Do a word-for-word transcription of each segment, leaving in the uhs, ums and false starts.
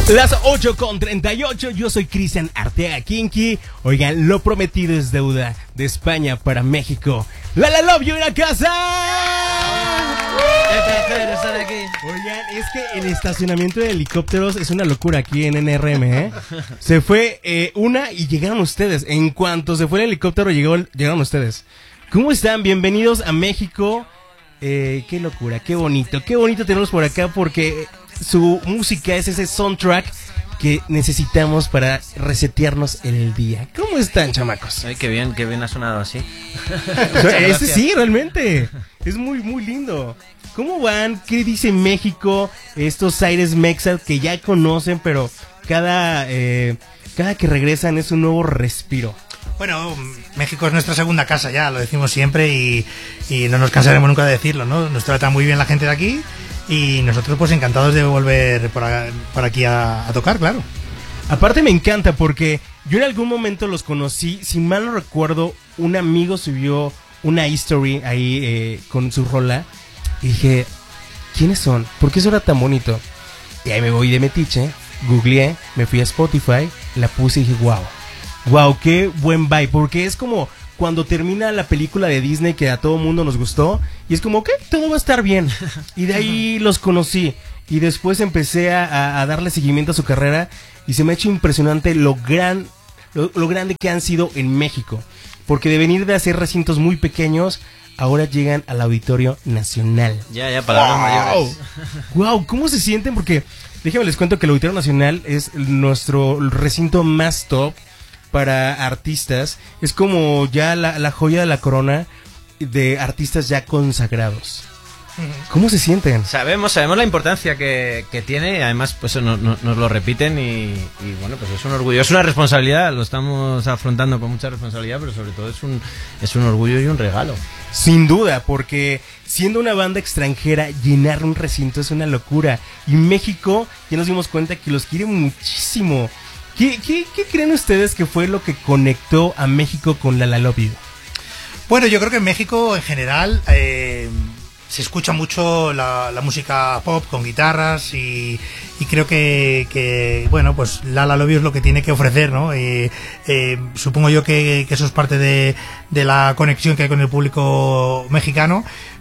Las ocho con treinta y ocho, yo soy Cristian Arteaga Kinky. Oigan, lo prometido es deuda. De España para México. La la love you en la casa. ¡Qué placer estar aquí! Oigan, es que el estacionamiento de helicópteros es una locura aquí en N R M, ¿eh? Se fue eh, una y llegaron ustedes. En cuanto se fue el helicóptero, llegó, llegaron ustedes. ¿Cómo están? Bienvenidos a México. Eh, qué locura, qué bonito, qué bonito tenerlos por acá porque su música es ese soundtrack que necesitamos para resetearnos el día. ¿Cómo están, chamacos? Ay, qué bien, qué bien ha sonado así. Ese sí, realmente. Es muy, muy lindo. ¿Cómo van? ¿Qué dice México? Estos aires mexas que ya conocen, pero cada, eh, cada que regresan es un nuevo respiro. Bueno, México es nuestra segunda casa ya, lo decimos siempre y, y no nos cansaremos nunca de decirlo, ¿no? Nos trata muy bien la gente de aquí y nosotros pues encantados de volver por, a, por aquí a, a tocar, claro. Aparte me encanta porque yo en algún momento los conocí, si mal no recuerdo, un amigo subió una history ahí eh, con su rola y dije, ¿quiénes son? ¿Por qué eso era tan bonito? Y ahí me voy de metiche, googleé, me fui a Spotify, la puse y dije, wow. Wow, qué buen vibe, porque es como cuando termina la película de Disney que a todo mundo nos gustó y es como que todo va a estar bien. Y de ahí los conocí y después empecé a, a darle seguimiento a su carrera y se me ha hecho impresionante lo gran lo, lo grande que han sido en México, porque de venir de hacer recintos muy pequeños ahora llegan al Auditorio Nacional. Ya, ya, palabras wow. mayores. Wow, ¿cómo se sienten? Porque déjenme les cuento que el Auditorio Nacional es nuestro recinto más top para artistas, es como ya la, la joya de la corona de artistas ya consagrados. ¿Cómo se sienten? Sabemos, sabemos la importancia que, que tiene y además pues no, no, nos lo repiten y, y bueno, pues es un orgullo, es una responsabilidad, lo estamos afrontando con mucha responsabilidad, pero sobre todo es un, es un orgullo y un regalo. Sin duda, porque siendo una banda extranjera, llenar un recinto es una locura. Y México, ya nos dimos cuenta que los quiere muchísimo. ¿Qué, qué, ¿Qué creen ustedes que fue lo que conectó a México con La La Love You? Bueno, yo creo que en México en general eh, se escucha mucho la, la música pop con guitarras y, y creo que, que, bueno, pues La La Love You es lo que tiene que ofrecer, ¿no? Eh, eh, supongo yo que, que eso es parte de, de la conexión que hay con el público mexicano.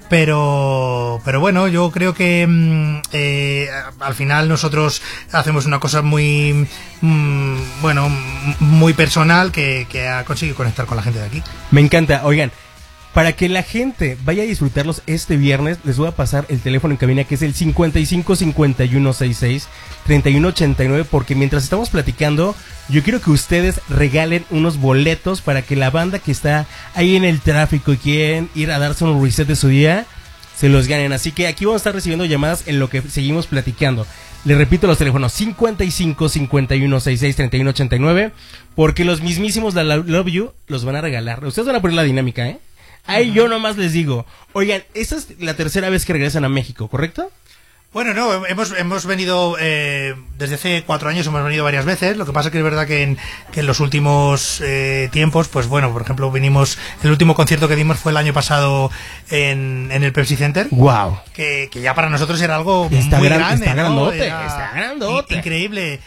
Pero, pero bueno, yo creo que eh, al final nosotros hacemos una cosa muy, mm, bueno, muy personal que, que ha conseguido conectar con la gente de aquí. Me encanta. Oigan, para que la gente vaya a disfrutarlos este viernes, les voy a pasar el teléfono en cabina que es el cincuenta y cinco cincuenta y uno sesenta y seis treinta y uno ochenta y nueve, porque mientras estamos platicando, yo quiero que ustedes regalen unos boletos para que la banda que está ahí en el tráfico y quieren ir a darse un reset de su día, se los ganen. Así que aquí vamos a estar recibiendo llamadas en lo que seguimos platicando. Les repito los teléfonos cincuenta y cinco cincuenta y uno sesenta y seis treinta y uno ochenta y nueve, porque los mismísimos de La Love You los van a regalar. Ustedes van a poner la dinámica, ¿eh? Ahí yo nomás les digo, oigan, esta es la tercera vez que regresan a México, ¿correcto? Bueno, no, hemos, hemos venido, eh, desde hace cuatro años hemos venido varias veces, lo que pasa que es verdad que en, que en los últimos eh, tiempos, pues bueno, por ejemplo, vinimos, el último concierto que dimos fue el año pasado en, en el Pepsi Center. Wow. Que, que ya para nosotros era algo está muy gran, grande, está ¿no? grandote, Era está grandote. Increíble.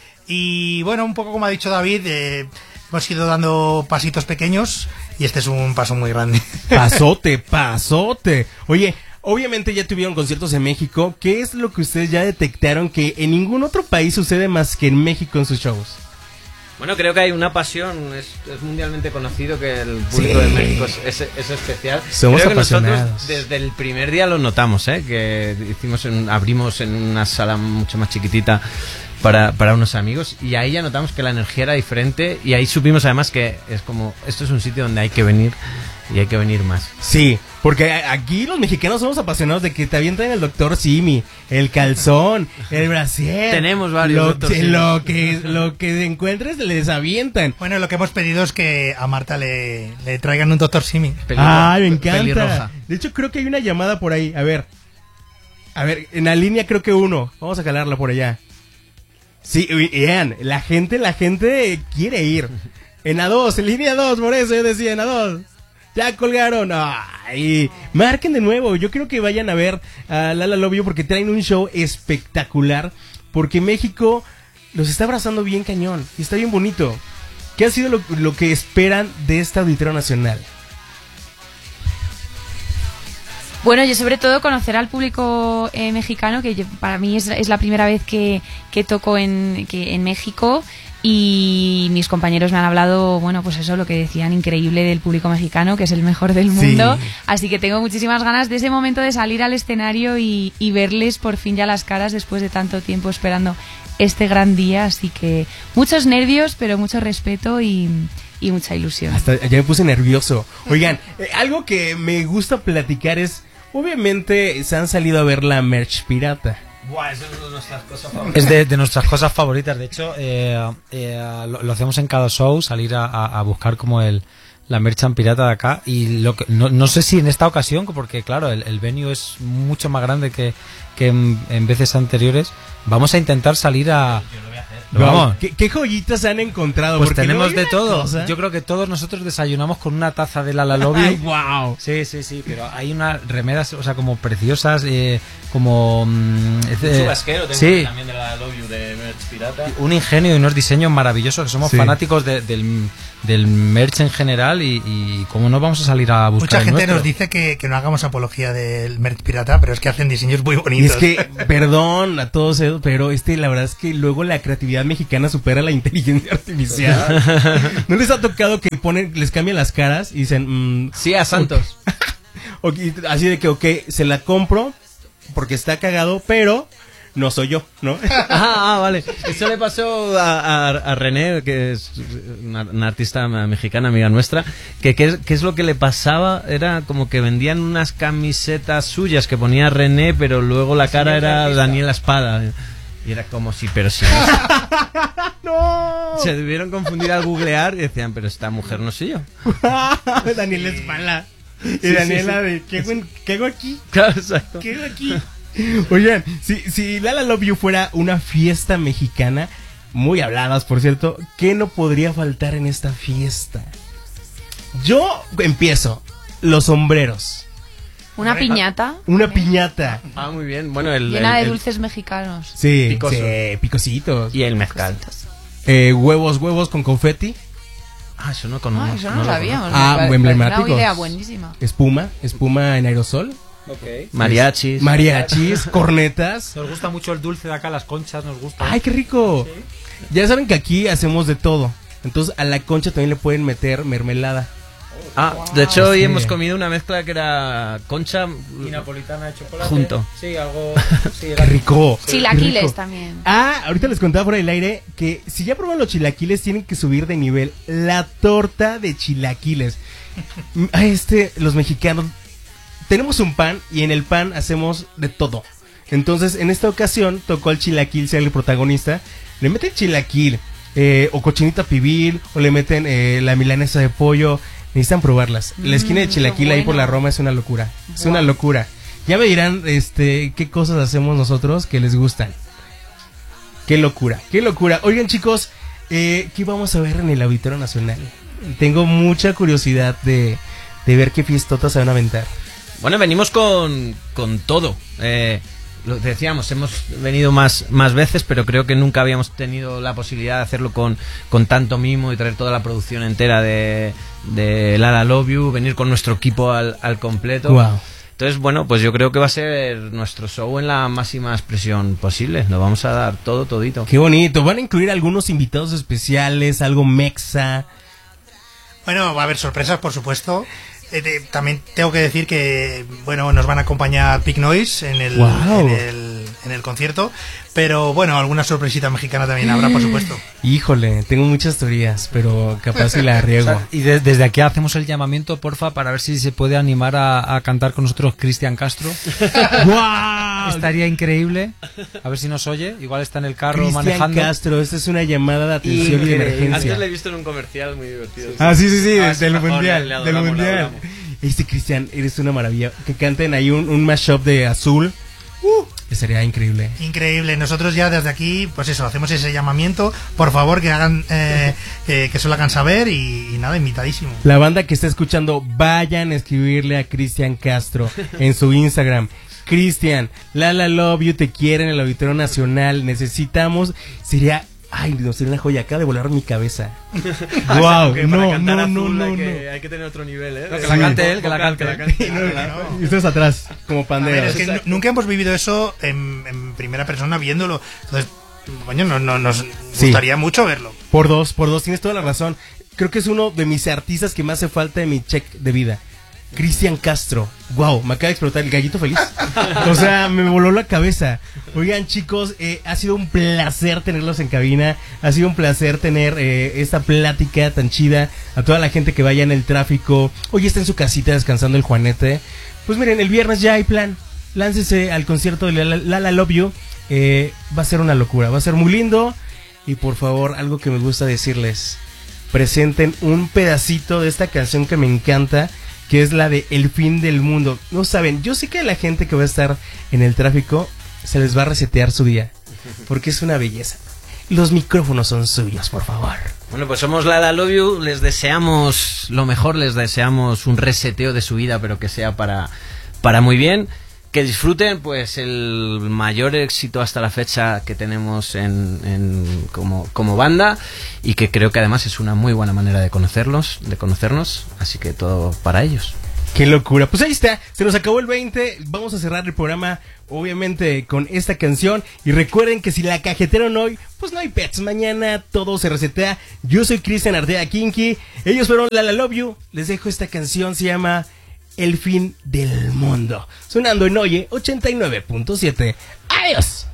Y bueno, un poco como ha dicho David, eh, hemos ido dando pasitos pequeños y este es un paso muy grande. Pasote, pasote. Oye, obviamente ya tuvieron conciertos en México. ¿Qué es lo que ustedes ya detectaron que en ningún otro país sucede más que en México en sus shows? Bueno, creo que hay una pasión, es, es mundialmente conocido que el público sí. de México es, es, es especial. Somos creo que apasionados. Nosotros desde el primer día lo notamos, ¿eh? Que hicimos en, abrimos en una sala mucho más chiquitita para, para unos amigos y ahí ya notamos que la energía era diferente y ahí supimos además que es como, esto es un sitio donde hay que venir y hay que venir más. Sí, porque aquí los mexicanos somos apasionados de que te avientan el doctor Simi, el calzón, el brasier. Tenemos varios lo, doctor Simi. Lo que, lo que encuentres les avientan. Bueno, lo que hemos pedido es que a Marta le, le traigan un doctor Simi. Ah, me encanta. Pelirroja. De hecho, creo que hay una llamada por ahí. A ver. A ver, en la línea creo que uno. Vamos a calarla por allá. Sí, Ian, la gente, la gente quiere ir. En A dos, en línea dos, por eso yo decía, en A dos. Ya colgaron. Ay, marquen de nuevo. Yo creo que vayan a ver a La La Love You porque traen un show espectacular. Porque México los está abrazando bien cañón y está bien bonito. ¿Qué ha sido lo, lo que esperan de este Auditorio Nacional? Bueno, yo sobre todo conocer al público eh, mexicano, que yo, para mí es, es la primera vez que, que toco en, que, en México, y mis compañeros me han hablado, bueno, pues eso, lo que decían, increíble del público mexicano, que es el mejor del mundo. Sí. Así que tengo muchísimas ganas de ese momento de salir al escenario y, y verles por fin ya las caras después de tanto tiempo esperando este gran día. Así que muchos nervios, pero mucho respeto y... y mucha ilusión. Hasta ya me puse nervioso. Oigan, eh, algo que me gusta platicar es, obviamente se han salido a ver la merch pirata. Buah, eso es de nuestras cosas favoritas. Es de, de nuestras cosas favoritas. De hecho, eh, eh, lo, lo hacemos en cada show, salir a, a, a buscar como el la merchan pirata de acá. Y lo que, no, no sé si en esta ocasión, porque claro, el, el venue es mucho más grande que, que en, en veces anteriores, vamos a intentar salir a... Yo lo voy a hacer. Vamos. ¿Qué, ¿Qué joyitas han encontrado? Pues tenemos de todo. Cosa. Yo creo que todos nosotros desayunamos con una taza de la La Love You. Ay, wow. Sí, sí, sí, pero hay unas remeras, o sea, como preciosas, eh, como... Mm, un chubasquero tengo sí. también de la Love You de merch pirata. Un ingenio y unos diseños maravillosos, que somos sí. fanáticos de, del, del merch en general y, y como no vamos a salir a buscar. Mucha gente nuestro. Nos dice que, que no hagamos apología del merch pirata, pero es que hacen diseños muy bonitos. Y es que, perdón a todos, pero este, la verdad es que luego la creatividad mexicana supera la inteligencia artificial. ¿No les ha tocado que ponen, les cambian las caras y dicen... Mmm, sí, a Santos. Okay, así de que, ok, se la compro porque está cagado, pero... no soy yo, ¿no? Ah, ah, vale. Eso le pasó a, a, a René, que es una, una artista mexicana, amiga nuestra, que qué es, es lo que le pasaba, era como que vendían unas camisetas suyas que ponía René, pero luego la cara era Daniela Espada. Y era como si, pero si... ¡No! Se debieron confundir al googlear y decían, pero esta mujer no soy yo. Daniela Espada. Y sí, Daniela sí, sí. de, ¿qué, buen, ¿qué hago aquí? Claro, exacto. ¿Qué hago aquí? Oigan, si, si La La Love You fuera una fiesta mexicana, muy habladas por cierto, ¿qué no podría faltar en esta fiesta? Yo empiezo, los sombreros. Una piñata. Una piñata. Ah, muy bien. Bueno, el, llena el, de dulces el... mexicanos. Sí, Picoso. sí, picositos. Y el mezcal. Eh, huevos, huevos con confeti. Ah, eso no conozco. Ah, eso no, no lo sabíamos. Ah, muy emblemáticos. Una idea buenísima. Espuma, espuma en aerosol. Okay. Mariachis. Mariachis, cornetas. Nos gusta mucho el dulce de acá, las conchas nos gusta. ¡Ay, qué rico! ¿Sí? Ya saben que aquí hacemos de todo. Entonces a la concha también le pueden meter mermelada. Ah, wow. De hecho hoy sí. hemos comido una mezcla que era concha y napolitana de chocolate. Junto. Sí, algo... Sí, ¡Qué rico! Sí. Chilaquiles rico. También. Ah, ahorita les contaba por el aire que si ya proban los chilaquiles tienen que subir de nivel. La torta de chilaquiles. Este, los mexicanos... Tenemos un pan y en el pan hacemos de todo. Entonces, en esta ocasión, tocó al chilaquil ser el protagonista. Le meten chilaquil, eh, o cochinita pibil, o le meten eh, la milanesa de pollo. Necesitan probarlas. La esquina de chilaquil mm, bueno. ahí por la Roma es una locura. Es wow. una locura. Ya me dirán este, qué cosas hacemos nosotros que les gustan. Qué locura, qué locura. Oigan, chicos, eh, ¿qué vamos a ver en el Auditorio Nacional? Tengo mucha curiosidad de, de ver qué fiestotas se van a aventar. Bueno, venimos con, con todo. Eh, lo decíamos, hemos venido más, más veces, pero creo que nunca habíamos tenido la posibilidad de hacerlo con, con tanto mimo y traer toda la producción entera de, de La La Love You, venir con nuestro equipo al, al completo. Wow. Entonces, bueno, pues yo creo que va a ser nuestro show en la máxima expresión posible. Nos vamos a dar todo, todito. Qué bonito. Van a incluir algunos invitados especiales, algo mexa. Bueno, va a haber sorpresas, por supuesto. Eh, de, también tengo que decir que bueno, nos van a acompañar Big Noise en el, wow. en el en el concierto, pero bueno, alguna sorpresita mexicana también habrá, por supuesto. Híjole, tengo muchas teorías, pero capaz si la riego. O sea, y de, desde aquí hacemos el llamamiento, porfa, para ver si se puede animar a, a cantar con nosotros Cristian Castro. ¡Wow! Estaría increíble. A ver si nos oye. Igual está en el carro Cristian manejando. Cristian Castro, esta es una llamada de atención y de emergencia. Antes la he visto en un comercial muy divertido. Ah, sí, sí, sí, ah, del mejor, mundial, le, le del mundial. Este Cristian, eres una maravilla. Que canten ahí un, un mashup de Azul. Uh, sería increíble. Increíble. Nosotros ya desde aquí, pues eso, hacemos ese llamamiento. Por favor, que hagan, eh, eh, que se lo hagan saber y, y nada, invitadísimo. La banda que está escuchando, vayan a escribirle a Cristian Castro en su Instagram. Cristian, La La Love You te quiere en el Auditorio Nacional. Necesitamos, sería Ay, Dios, sería una joya, acaba de volar mi cabeza. Wow, no, no, no, no, no, no, hay, no. que, hay que tener otro nivel, ¿eh? No, que la Sí. cante él, que la cante. Que la cante. Y, no- Claro. y ustedes atrás, como A ver, panderos. es que nu- nunca hemos vivido eso en, en primera persona viéndolo. Entonces, coño, no, no, nos Sí. gustaría mucho verlo. Por dos, por dos, tienes toda la razón. Creo que es uno de mis artistas que más hace falta en mi check de vida. Cristian Castro. Wow, me acaba de explotar el gallito feliz. O sea, me voló la cabeza. Oigan, chicos, eh, ha sido un placer tenerlos en cabina. Ha sido un placer tener eh, esta plática tan chida. A toda la gente que vaya en el tráfico. Hoy está en su casita descansando el Juanete. Pues miren, el viernes ya hay plan. Láncese al concierto de Lala, Lala Love You. Eh, va a ser una locura, va a ser muy lindo. Y por favor, algo que me gusta decirles. Presenten un pedacito de esta canción que me encanta, que es la de El Fin del Mundo. No saben, yo sé que a la gente que va a estar en el tráfico se les va a resetear su día, porque es una belleza. Los micrófonos son suyos, por favor. Bueno, pues somos Lala Love You, les deseamos lo mejor, les deseamos un reseteo de su vida, pero que sea para, para muy bien. Que disfruten pues el mayor éxito hasta la fecha que tenemos en, en como, como banda, y que creo que además es una muy buena manera de conocerlos, de conocernos, así que todo para ellos. Qué locura. Pues ahí está, se nos acabó el veinte. Vamos a cerrar el programa, obviamente, con esta canción. Y recuerden que si la cajetearon hoy, pues no hay pets. Mañana todo se resetea. Yo soy Cristian Ardea Kinky. Ellos fueron Lala Love You. Les dejo esta canción, se llama El Fin del Mundo. Sonando en Oye ochenta y nueve punto siete. Adiós.